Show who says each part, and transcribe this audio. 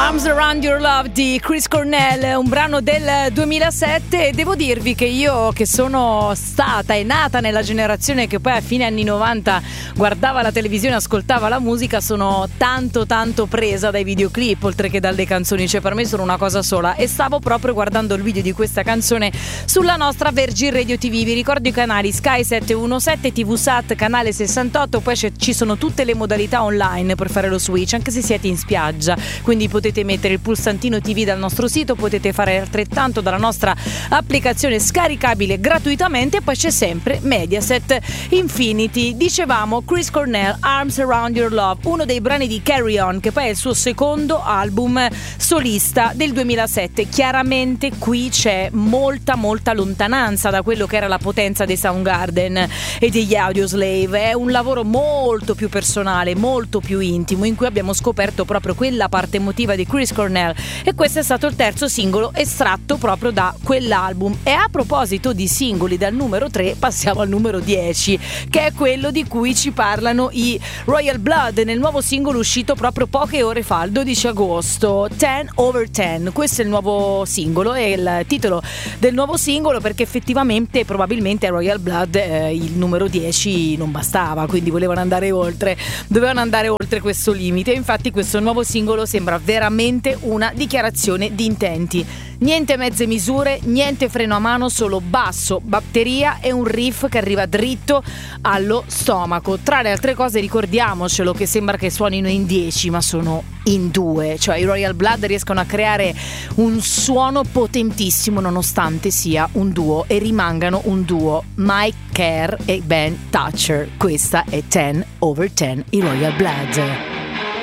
Speaker 1: Arms Around Your Love di Chris Cornell, un brano del 2007, e devo dirvi che io, che sono stata e nata nella generazione che poi a fine anni 90 guardava la televisione, ascoltava la musica, sono tanto presa dai videoclip oltre che dalle canzoni, cioè per me sono una cosa sola, e stavo proprio guardando il video di questa canzone sulla nostra Virgin Radio TV. Vi ricordo i canali Sky 717, TV Sat canale 68, poi ci sono tutte le modalità online per fare lo switch anche se siete in spiaggia, quindi potete mettere il pulsantino TV dal nostro sito, potete fare altrettanto dalla nostra applicazione scaricabile gratuitamente, e poi c'è sempre Mediaset Infinity. Dicevamo Chris Cornell, Arms Around Your Love, uno dei brani di Carry On, che poi è il suo secondo album solista del 2007. Chiaramente qui c'è molta lontananza da quello che era la potenza dei Soundgarden e degli Audioslave. È un lavoro molto più personale, molto più intimo, in cui abbiamo scoperto proprio quella parte emotiva di Chris Cornell, e questo è stato il terzo singolo estratto proprio da quell'album. E a proposito di singoli, dal numero 3 passiamo al numero 10, che è quello di cui ci parlano i Royal Blood nel nuovo singolo uscito proprio poche ore fa, il 12 agosto, 10 over 10. Questo è il nuovo singolo, è il titolo del nuovo singolo, perché effettivamente probabilmente a Royal Blood il numero 10 non bastava, quindi dovevano andare oltre questo limite. Infatti questo nuovo singolo sembra veramente una dichiarazione di intenti. Niente mezze misure, niente freno a mano, solo basso, batteria e un riff che arriva dritto allo stomaco. Tra le altre cose ricordiamocelo che sembra che suonino in 10 ma sono in 2, cioè i Royal Blood riescono a creare un suono potentissimo nonostante sia un duo e rimangano un duo. Mike Kerr e Ben Thatcher. Questa è 10 over 10, i Royal Blood.